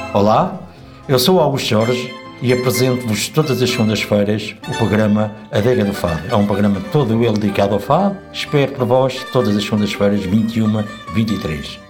Olá, eu sou o Augusto Jorge e apresento-vos todas as segundas-feiras o programa Adega do Fado. É um programa todo ele dedicado ao fado. Espero por vós todas as segundas-feiras, 21, 23.